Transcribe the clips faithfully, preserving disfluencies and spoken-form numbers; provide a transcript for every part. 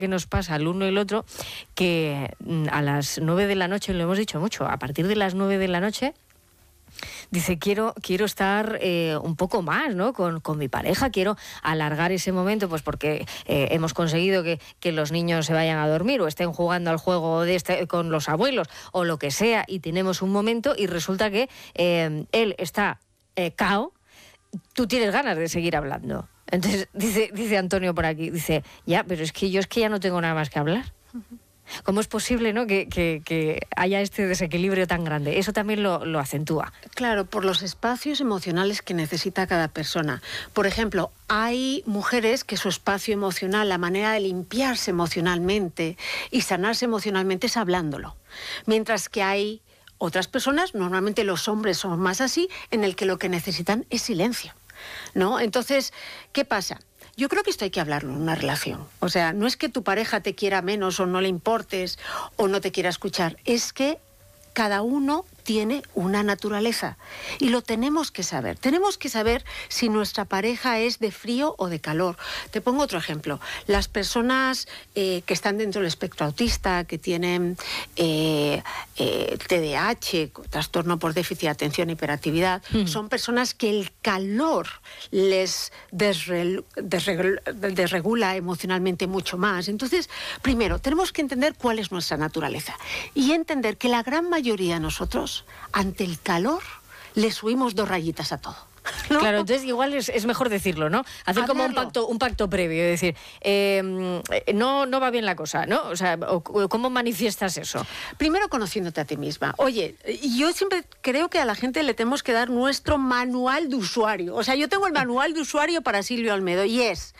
que nos pasa al uno y el otro, que a las nueve de la noche, lo hemos dicho mucho, a partir de las nueve de la noche, dice, quiero, quiero estar eh, un poco más, ¿no? Con, con mi pareja, quiero alargar ese momento, pues porque eh, hemos conseguido que, que los niños se vayan a dormir o estén jugando al juego de este, con los abuelos o lo que sea, y tenemos un momento y resulta que eh, él está eh, cao, tú tienes ganas de seguir hablando. Entonces, dice, dice Antonio por aquí, dice, ya, pero es que yo es que ya no tengo nada más que hablar. ¿Cómo es posible, ¿no?, que, que, que haya este desequilibrio tan grande? Eso también lo, lo acentúa. Claro, por los espacios emocionales que necesita cada persona. Por ejemplo, hay mujeres que su espacio emocional, la manera de limpiarse emocionalmente y sanarse emocionalmente es hablándolo. Mientras que hay otras personas, normalmente los hombres son más así, en el que lo que necesitan es silencio, ¿no? Entonces, ¿qué pasa? Yo creo que esto hay que hablarlo en una relación. O sea, no es que tu pareja te quiera menos o no le importes o no te quiera escuchar, es que cada uno tiene una naturaleza y lo tenemos que saber. Tenemos que saber si nuestra pareja es de frío o de calor. Te pongo otro ejemplo. Las personas eh, que están dentro del espectro autista, que tienen eh, eh, T D A H, trastorno por déficit de atención e hiperactividad, mm. son personas que el calor les desre desregula, desregula emocionalmente mucho más. Entonces, primero, tenemos que entender cuál es nuestra naturaleza y entender que la gran mayoría de nosotros, ante el calor, le subimos dos rayitas a todo, ¿no? Claro, entonces igual es, es mejor decirlo, ¿no? Hacer como un pacto, un pacto previo, es decir, eh, no, no va bien la cosa, ¿no? O sea, ¿cómo manifiestas eso? Primero, conociéndote a ti misma. Oye, yo siempre creo que a la gente le tenemos que dar nuestro manual de usuario. O sea, yo tengo el manual de usuario para Silvia Olmedo y es...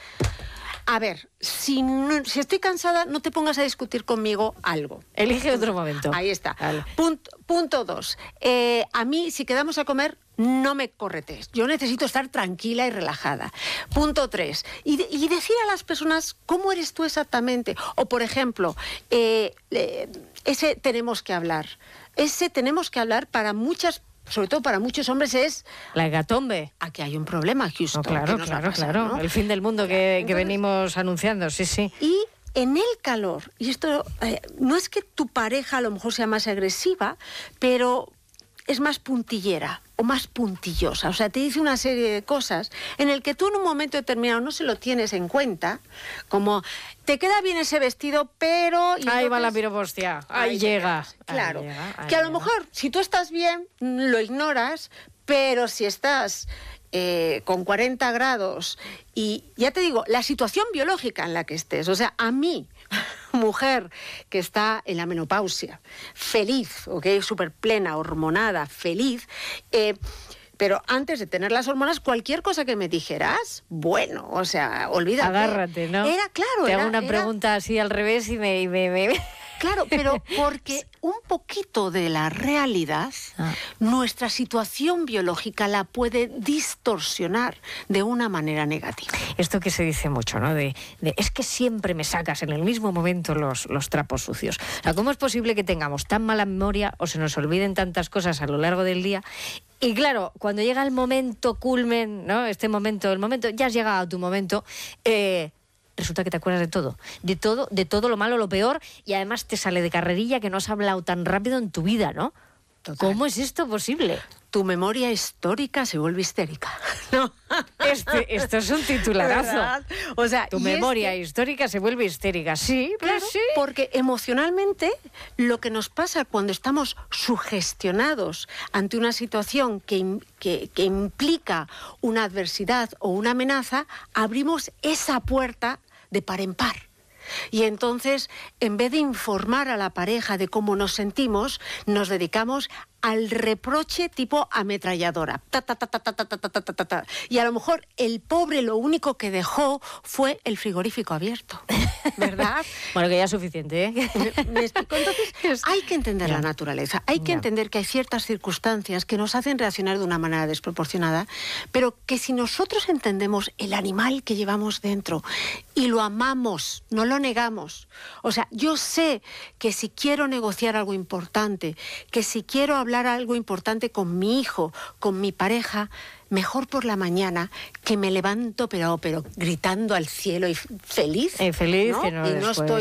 A ver, si, no, si estoy cansada, no te pongas a discutir conmigo algo. Elige otro momento. Ahí está. Vale. Punto, punto dos. Eh, a mí, si quedamos a comer, no me corretes. Yo necesito estar tranquila y relajada. Punto tres. Y, de, y decir a las personas cómo eres tú exactamente. O, por ejemplo, eh, eh, ese tenemos que hablar. Ese tenemos que hablar para muchas personas, sobre todo para muchos hombres, es... la hecatombe. Aquí hay un problema, Houston. No, claro, que claro, pasar, claro. ¿no? El fin del mundo que, Entonces, que venimos anunciando, sí, sí. Y en el calor, y esto eh, no es que tu pareja a lo mejor sea más agresiva, pero es más puntillera o más puntillosa. O sea, te dice una serie de cosas en el que tú en un momento determinado no se lo tienes en cuenta, como... te queda bien ese vestido, pero... Y ahí entonces, va la piropostia, ahí, ahí llega. Claro, ahí llega, ahí que a llega. lo mejor, si tú estás bien, lo ignoras, pero si estás eh, con cuarenta grados y, ya te digo, la situación biológica en la que estés, o sea, a mí, mujer que está en la menopausia, feliz, ¿ok?, súper plena, hormonada, feliz... Eh, pero antes de tener las hormonas, cualquier cosa que me dijeras, bueno, o sea, olvídate. Agárrate, ¿no? Era claro. Te era, hago una era... pregunta así al revés y me... Y me, me... Claro, pero porque un poquito de la realidad, ah. nuestra situación biológica la puede distorsionar de una manera negativa. Esto que se dice mucho, ¿no? De, de es que siempre me sacas en el mismo momento los, los trapos sucios. O sea, ¿cómo es posible que tengamos tan mala memoria o se nos olviden tantas cosas a lo largo del día? Y claro, cuando llega el momento culmen, ¿no? Este momento, el momento, ya has llegado a tu momento, eh, resulta que te acuerdas de todo, de todo, de todo lo malo, lo peor, y además te sale de carrerilla que no has hablado tan rápido en tu vida, ¿no? Total. ¿Cómo es esto posible? Tu memoria histórica se vuelve histérica, ¿no? Este, esto es un titularazo. ¿Verdad? O sea, tu memoria es que... histórica se vuelve histérica. Sí, claro, pues sí. Porque emocionalmente lo que nos pasa cuando estamos sugestionados ante una situación que, que, que implica una adversidad o una amenaza, abrimos esa puerta de par en par. Y entonces, en vez de informar a la pareja de cómo nos sentimos, nos dedicamos al reproche tipo ametralladora. Ta, ta, ta, ta, ta, ta, ta, ta, ta, ta. Y a lo mejor el pobre lo único que dejó fue el frigorífico abierto, ¿verdad? Bueno, que ya es suficiente, ¿eh? ¿Me, me explico? Entonces, hay que entender ya. la naturaleza. Hay que ya. entender que hay ciertas circunstancias que nos hacen reaccionar de una manera desproporcionada, pero que si nosotros entendemos el animal que llevamos dentro y lo amamos, no lo negamos. O sea, yo sé que si quiero negociar algo importante, que si quiero hablar hablar algo importante con mi hijo, con mi pareja, mejor por la mañana, que me levanto pero, pero gritando al cielo y feliz. Eh, feliz, ¿no? que no y no después. estoy